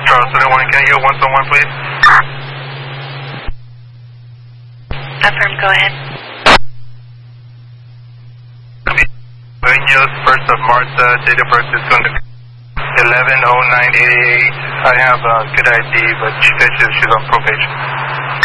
Charles 31, can I get 1-1, please? Affirm, go ahead. Venus, 1st of March, date of birth is 11/09/88. I have a good ID, but she says she's on probation.